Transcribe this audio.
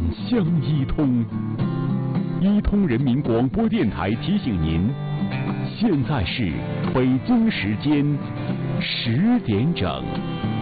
相一通。一通人民广播电台提醒您，现在是北京时间10点整。